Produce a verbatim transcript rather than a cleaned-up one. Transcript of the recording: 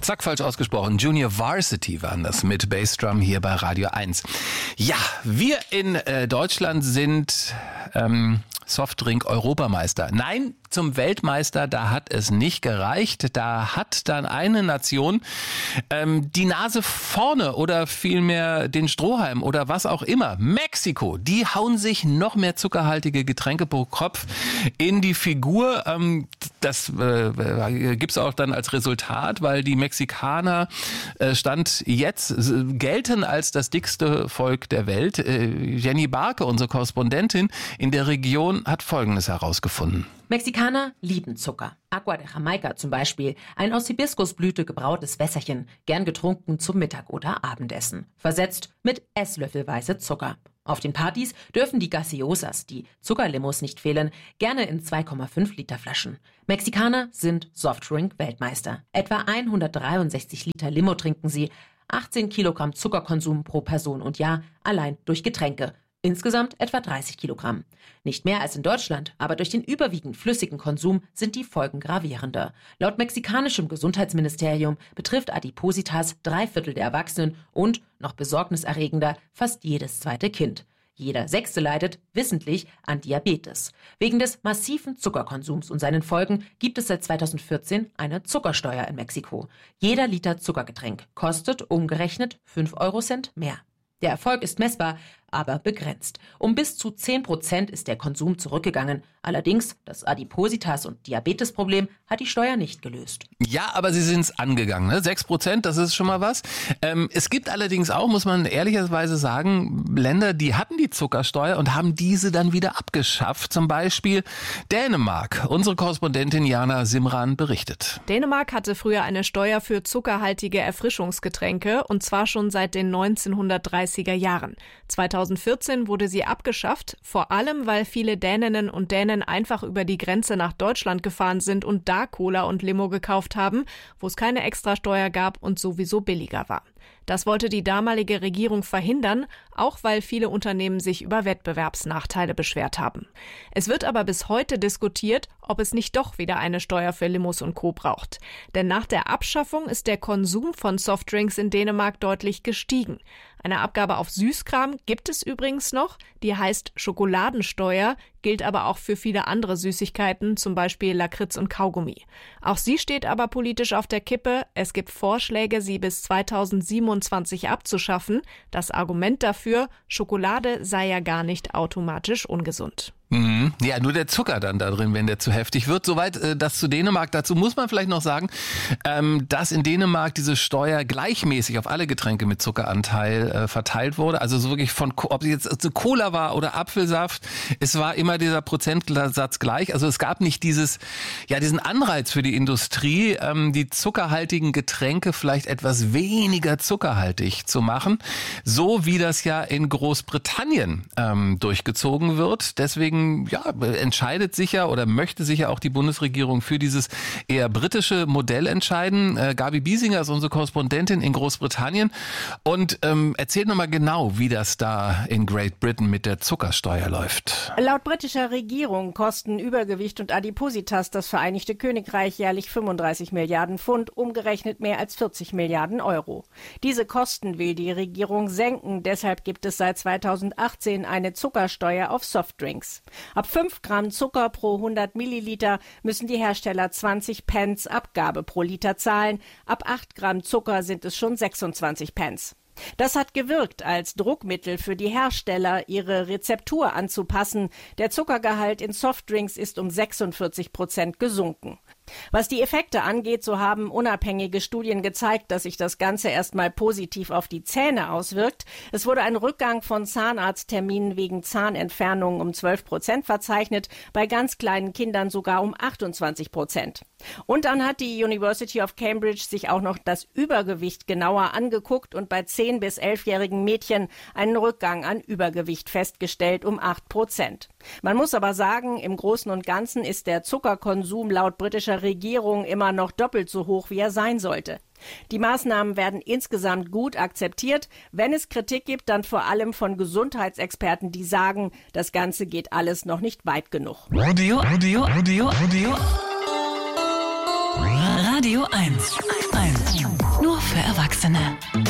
zack, falsch ausgesprochen. Junior Varsity waren das mit Bassdrum hier bei Radio eins. Ja, wir in äh, Deutschland sind ähm, Softdrink-Europameister. Nein, zum Weltmeister, da hat es nicht gereicht. Da hat dann eine Nation ähm, die Nase vorne oder vielmehr den Strohhalm oder was auch immer. Mexiko, die hauen sich noch mehr zuckerhaltige Getränke pro Kopf in die Figur. Ähm, das äh, gibt's auch dann als Resultat, weil die Mexikaner äh, Stand jetzt äh, gelten als das dickste Volk der Welt. Äh, Jenny Barke, unsere Korrespondentin in der Region, hat Folgendes herausgefunden. Mexikaner lieben Zucker. Agua de Jamaica zum Beispiel, ein aus Hibiskusblüte gebrautes Wässerchen, gern getrunken zum Mittag- oder Abendessen. Versetzt mit Esslöffelweise Zucker. Auf den Partys dürfen die Gaseosas, die Zuckerlimos, nicht fehlen, gerne in zwei Komma fünf Liter Flaschen. Mexikaner sind Softdrink-Weltmeister. Etwa hundertdreiundsechzig Liter Limo trinken sie, achtzehn Kilogramm Zuckerkonsum pro Person und Jahr allein durch Getränke. Insgesamt etwa dreißig Kilogramm. Nicht mehr als in Deutschland, aber durch den überwiegend flüssigen Konsum sind die Folgen gravierender. Laut mexikanischem Gesundheitsministerium betrifft Adipositas drei Viertel der Erwachsenen und, noch besorgniserregender, fast jedes zweite Kind. Jeder Sechste leidet, wissentlich, an Diabetes. Wegen des massiven Zuckerkonsums und seinen Folgen gibt es seit zweitausendvierzehn eine Zuckersteuer in Mexiko. Jeder Liter Zuckergetränk kostet umgerechnet fünf Eurocent mehr. Der Erfolg ist messbar, aber begrenzt. Um bis zu zehn Prozent ist der Konsum zurückgegangen. Allerdings, das Adipositas- und Diabetesproblem hat die Steuer nicht gelöst. Ja, aber sie sind es angegangen. Ne? sechs Prozent, das ist schon mal was. Ähm, es gibt allerdings auch, muss man ehrlicherweise sagen, Länder, die hatten die Zuckersteuer und haben diese dann wieder abgeschafft. Zum Beispiel Dänemark. Unsere Korrespondentin Jana Simran berichtet. Dänemark hatte früher eine Steuer für zuckerhaltige Erfrischungsgetränke und zwar schon seit den neunzehnhundertdreißiger Jahren. zweitausendvierzehn wurde sie abgeschafft, vor allem weil viele Däninnen und Dänen einfach über die Grenze nach Deutschland gefahren sind und da Cola und Limo gekauft haben, wo es keine Extrasteuer gab und sowieso billiger war. Das wollte die damalige Regierung verhindern, auch weil viele Unternehmen sich über Wettbewerbsnachteile beschwert haben. Es wird aber bis heute diskutiert, ob es nicht doch wieder eine Steuer für Limos und Co. braucht. Denn nach der Abschaffung ist der Konsum von Softdrinks in Dänemark deutlich gestiegen. Eine Abgabe auf Süßkram gibt es übrigens noch, die heißt Schokoladensteuer, gilt aber auch für viele andere Süßigkeiten, zum Beispiel Lakritz und Kaugummi. Auch sie steht aber politisch auf der Kippe. Es gibt Vorschläge, sie bis zweitausendsiebenundzwanzig abzuschaffen. Das Argument dafür, Schokolade sei ja gar nicht automatisch ungesund. Mhm. Ja, nur der Zucker dann da drin, wenn der zu heftig wird. Soweit äh, das zu Dänemark. Dazu muss man vielleicht noch sagen, ähm, dass in Dänemark diese Steuer gleichmäßig auf alle Getränke mit Zuckeranteil äh, verteilt wurde. Also so wirklich von, ob es jetzt so Cola war oder Apfelsaft, es war immer dieser Prozentsatz gleich. Also es gab nicht dieses, ja, diesen Anreiz für die Industrie, ähm, die zuckerhaltigen Getränke vielleicht etwas weniger zuckerhaltig zu machen. So wie das ja in Großbritannien ähm, durchgezogen wird. Deswegen ja, entscheidet sich ja oder möchte sich ja auch die Bundesregierung für dieses eher britische Modell entscheiden. Äh, Gabi Biesinger ist unsere Korrespondentin in Großbritannien und ähm, erzählt nochmal genau, wie das da in Great Britain mit der Zuckersteuer läuft. Laut britischer Regierung kosten Übergewicht und Adipositas das Vereinigte Königreich jährlich fünfunddreißig Milliarden Pfund, umgerechnet mehr als vierzig Milliarden Euro. Diese Kosten will die Regierung senken, deshalb gibt es seit zweitausendachtzehn eine Zuckersteuer auf Softdrinks. Ab fünf Gramm Zucker pro hundert Milliliter müssen die Hersteller zwanzig Pence Abgabe pro Liter zahlen. Ab acht Gramm Zucker sind es schon sechsundzwanzig Pence. Das hat gewirkt als Druckmittel für die Hersteller, ihre Rezeptur anzupassen. Der Zuckergehalt in Softdrinks ist um sechsundvierzig Prozent gesunken. Was die Effekte angeht, so haben unabhängige Studien gezeigt, dass sich das Ganze erstmal positiv auf die Zähne auswirkt. Es wurde ein Rückgang von Zahnarztterminen wegen Zahnentfernungen um zwölf Prozent verzeichnet, bei ganz kleinen Kindern sogar um achtundzwanzig Prozent. Und dann hat die University of Cambridge sich auch noch das Übergewicht genauer angeguckt und bei zehn- bis elfjährigen Mädchen einen Rückgang an Übergewicht festgestellt um acht Prozent. Man muss aber sagen, im Großen und Ganzen ist der Zuckerkonsum laut britischer Regierung immer noch doppelt so hoch, wie er sein sollte. Die Maßnahmen werden insgesamt gut akzeptiert. Wenn es Kritik gibt, dann vor allem von Gesundheitsexperten, die sagen, das Ganze geht alles noch nicht weit genug. Radio, Radio, Radio, Radio. Radio eins. eins. Erwachsene.